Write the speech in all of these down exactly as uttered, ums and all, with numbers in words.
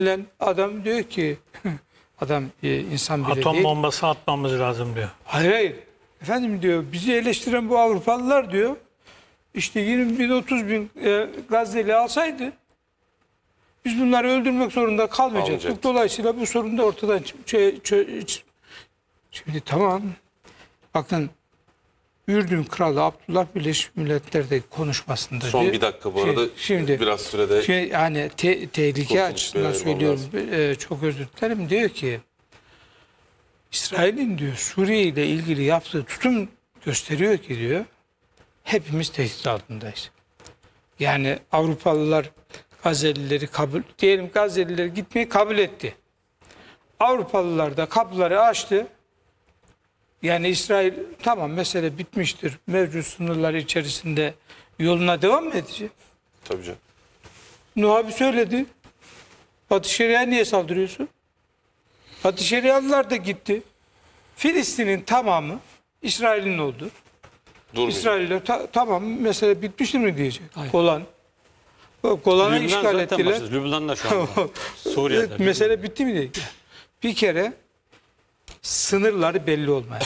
Lan adam diyor ki adam e, insan bile Atom değil. bombası atmamız lazım diyor. Hayır hayır. Efendim diyor bizi eleştiren bu Avrupalılar diyor işte yirmi bin otuz bin e, Gazze'li alsaydı biz bunları öldürmek zorunda kalmayacaktık. Kalmayacak. Dolayısıyla bu sorun da ortadan çö- çö- çö- Şimdi tamam. Bakın Ürdün Kralı Abdullah Birleşmiş Milletler'deki konuşmasında Son diyor, bir dakika bu şey, arada şimdi biraz sürede şey, yani te- tehlike Kurtuluş açısından Bey'e söylüyorum. E, çok özür dilerim. Diyor ki İsrail'in diyor Suriye ile ilgili yaptığı tutum gösteriyor ki diyor hepimiz tehdit altındayız. Yani Avrupalılar Gazze'lileri kabul diyelim Gazze'liler gitmeyi kabul etti. Avrupalılar da kapıları açtı. Yani İsrail tamam mesele bitmiştir. Mevcut sınırlar içerisinde yoluna devam mı edecek? tabii canım. Nuh abi söyledi. Batı Şeria'ya niye saldırıyorsun? Batı Şerialılar da gitti. Filistin'in tamamı İsrail'in oldu. Durmayacak. İsrailler ta- tamam mesele bitmiştir mi diyecek. Golan. Golan'ı Lübnan işgal zaten ettiler. başladı. Lübnan'da şu anda. Suriye'de. Evet, mesele bitti mi diyecek. Bir kere sınırları belli olmayan.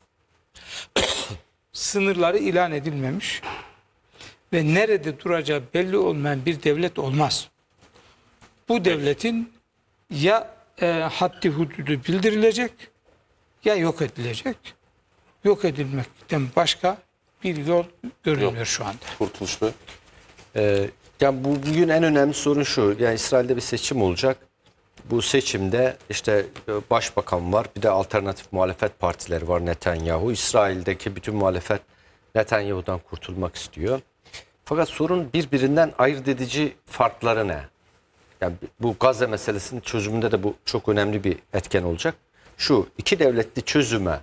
Sınırları ilan edilmemiş ve nerede duracağı belli olmayan bir devlet olmaz. Bu devletin ya e, haddi hududu bildirilecek ya yok edilecek. Yok edilmekten başka bir yol görünmüyor Yok. şu anda. Kurtuluş Bey. Ee, yani bu bugün en önemli sorun şu. Yani İsrail'de bir seçim olacak. Bu seçimde işte başbakan var, bir de alternatif muhalefet partileri var Netanyahu. İsrail'deki bütün muhalefet Netanyahu'dan kurtulmak istiyor. Fakat sorun birbirinden ayırt edici farkları ne? Yani bu Gazze meselesinin çözümünde de bu çok önemli bir etken olacak. Şu iki devletli çözüme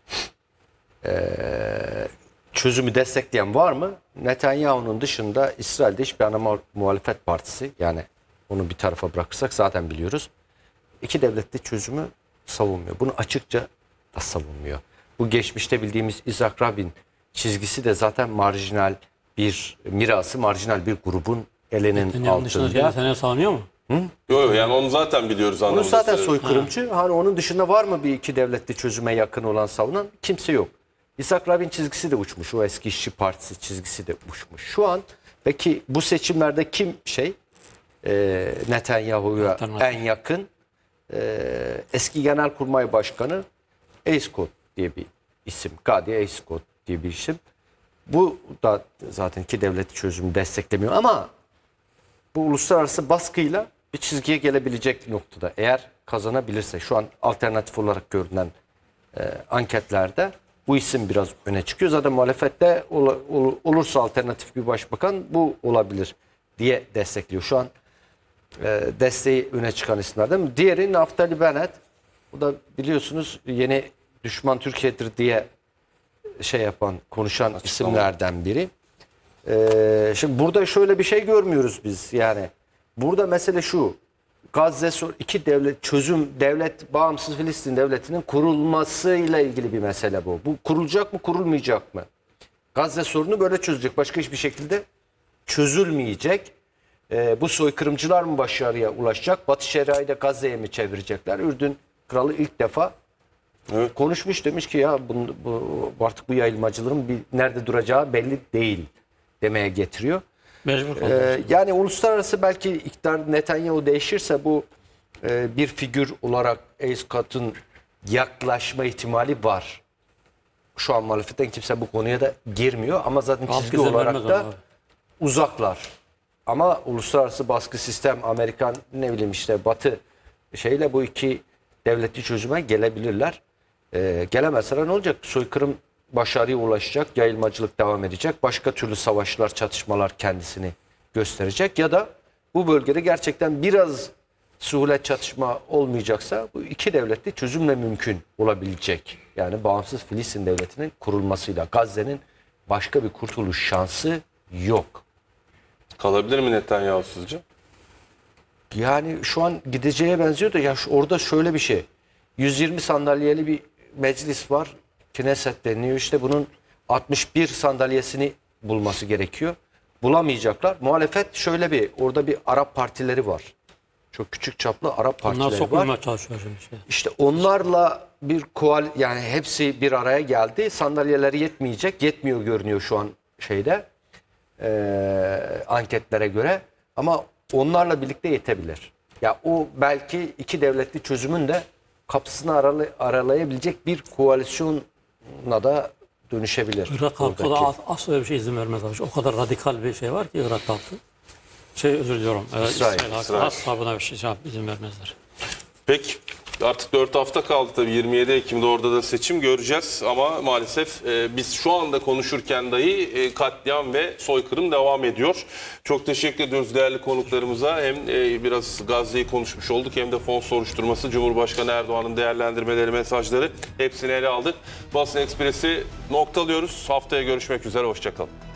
eee çözümü destekleyen var mı? Netanyahu'nun dışında İsrail'de hiçbir ana muhalefet partisi, yani onu bir tarafa bırakırsak zaten biliyoruz, İki devletli çözümü savunmuyor. Bunu açıkça da savunmuyor. Bu geçmişte bildiğimiz Isaac Rabin çizgisi de zaten marjinal bir mirası, marjinal bir grubun elinin Netanyahu'nun dışında altında. Netanyahu savunuyor mu? Yok yok yani onu zaten biliyoruz Onu anlamında. zaten söylüyorum. soykırımcı. Hani onun dışında var mı bir iki devletli çözüme yakın olan savunan? Kimse yok. Isaac Rabin çizgisi de uçmuş. O eski işçi partisi çizgisi de uçmuş. Şu an peki bu seçimlerde kim şey e, Netanyahu'ya Alternatif. en yakın? E, eski Genelkurmay Başkanı Eiskot diye bir isim. Gadi Eiskot diye bir isim. Bu da zaten iki devletli çözümü desteklemiyor ama bu uluslararası baskıyla bir çizgiye gelebilecek noktada eğer kazanabilirse, şu an alternatif olarak görünen e, anketlerde bu isim biraz öne çıkıyor. Zaten muhalefette ol, ol, olursa alternatif bir başbakan bu olabilir diye destekliyor. Şu an e, desteği öne çıkan isimlerden. mi? Diğeri Naftali Bennett. Bu da biliyorsunuz yeni düşman Türkiye'dir diye şey yapan, konuşan isimlerden biri. Ee, şimdi burada şöyle bir şey görmüyoruz biz, yani burada mesele şu: Gazze sor- iki devlet çözüm, devlet, bağımsız Filistin devletinin kurulmasıyla ilgili bir mesele bu. Bu kurulacak mı, kurulmayacak mı? Gazze sorunu böyle çözecek, başka hiçbir şekilde çözülmeyecek. Ee, bu soykırımcılar mı başarıya ulaşacak? Batı Şeria'yı da Gazze'ye mi çevirecekler? Ürdün kralı ilk defa Evet. konuşmuş, demiş ki ya bu, bu artık bu yayılmacılığın bir nerede duracağı belli değil demeye getiriyor. Mecbur kaldı. Ee, yani uluslararası belki iktidar Netanyahu değişirse bu e, bir figür olarak Eiskot'un yaklaşma ihtimali var. Şu an muhalefetten kimse bu konuya da girmiyor ama zaten Halk çizgi izin olarak vermez da ona. uzaklar. Ama uluslararası baskı sistem, Amerikan, ne bileyim işte Batı şeyle bu iki devletli çözüme gelebilirler. Ee, gelemezler ne olacak? Soykırım başarıya ulaşacak, yayılmacılık devam edecek, başka türlü savaşlar, çatışmalar kendisini gösterecek ya da bu bölgede gerçekten biraz suhulet çatışma olmayacaksa bu iki devletli çözümle mümkün olabilecek. Yani bağımsız Filistin devletinin kurulmasıyla Gazze'nin başka bir kurtuluş şansı yok. Kalabilir mi Netanyahu sizce? Yani şu an gideceğe benziyor da ya şu- orada şöyle bir şey. yüz yirmi sandalyeli bir meclis var. Knesset deniyor. İşte bunun altmış bir sandalyesini bulması gerekiyor. Bulamayacaklar. Muhalefet şöyle bir, orada bir Arap partileri var. çok küçük çaplı Arap Bunlar partileri var. sokulmaya çalışıyor şimdi. Şey. İşte onlarla bir koal yani hepsi bir araya geldi. Sandalyeleri yetmeyecek. Yetmiyor görünüyor şu an şeyde. Ee, anketlere göre. Ama onlarla birlikte yetebilir. Ya o belki iki devletli çözümün de kapısını aralay- aralayabilecek bir koalisyona da dönüşebilir. Irak halkı da oradaki. as- asla öyle bir şey izin vermez abi. O kadar radikal bir şey var ki Irak halkı. Şey özür diliyorum. E, İsrail, İsrail, halkı İsrail. asla buna bir şey şey yap- izin vermezler. Peki artık dört hafta kaldı tabii. yirmi yedi Ekim'de orada da seçim göreceğiz ama maalesef e, biz şu anda konuşurken dahi e, katliam ve soykırım devam ediyor. Çok teşekkür ediyoruz değerli konuklarımıza. Hem e, biraz Gazze'yi konuşmuş olduk hem de fon soruşturması, Cumhurbaşkanı Erdoğan'ın değerlendirmeleri, mesajları hepsini ele aldık. Basın Ekspresi noktalıyoruz. Haftaya görüşmek üzere. Hoşçakalın.